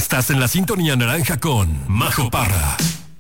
Estás en la sintonía naranja con Majo Parra.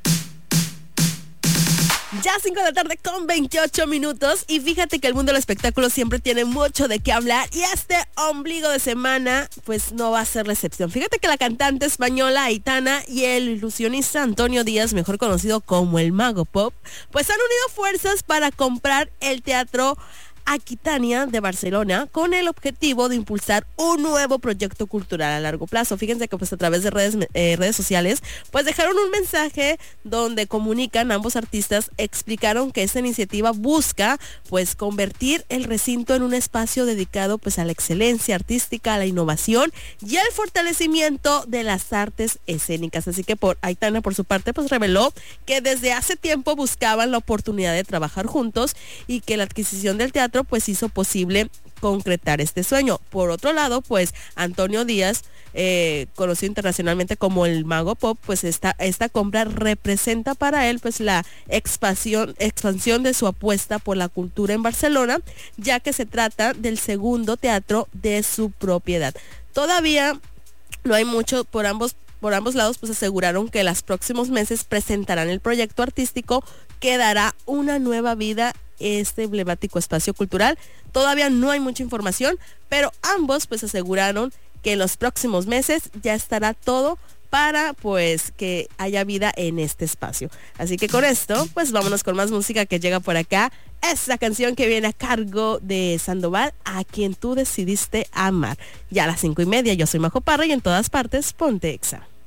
Ya 5 de la tarde con 28 minutos y fíjate que el mundo del espectáculo siempre tiene mucho de qué hablar y este ombligo de semana pues no va a ser la excepción. Fíjate que la cantante española Aitana y el ilusionista Antonio Díaz, mejor conocido como el Mago Pop, pues han unido fuerzas para comprar el teatro Aquitania de Barcelona con el objetivo de impulsar un nuevo proyecto cultural a largo plazo. Fíjense que pues a través de redes sociales pues dejaron un mensaje donde comunican ambos artistas, explicaron que esta iniciativa busca pues convertir el recinto en un espacio dedicado pues a la excelencia artística, a la innovación y al fortalecimiento de las artes escénicas. Así que Aitana por su parte pues reveló que desde hace tiempo buscaban la oportunidad de trabajar juntos y que la adquisición del teatro pues hizo posible concretar este sueño. Por otro lado, pues Antonio Díaz, conocido internacionalmente como el Mago Pop, pues esta compra representa para él pues la expansión de su apuesta por la cultura en Barcelona, ya que se trata del segundo teatro de su propiedad. Todavía no hay mucho por ambos lados, pues aseguraron que en los próximos meses presentarán el proyecto artístico que dará una nueva vida este emblemático espacio cultural. Todavía no hay mucha información, pero ambos pues aseguraron que en los próximos meses ya estará todo para pues que haya vida en este espacio. Así que con esto pues vámonos con más música que llega por acá. Esa canción que viene a cargo de Sandoval, A Quien Tú Decidiste Amar. Ya a las 5:30, yo soy Majo Parra y en todas partes ponte Exa.